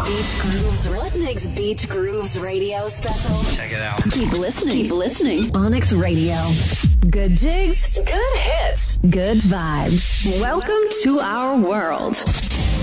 Beach Grooves. What makes Beach Grooves Radio special? Check it out. Keep listening. Keep listening. Onyx Radio. Good jigs. Good hits. Good vibes. Welcome to our world.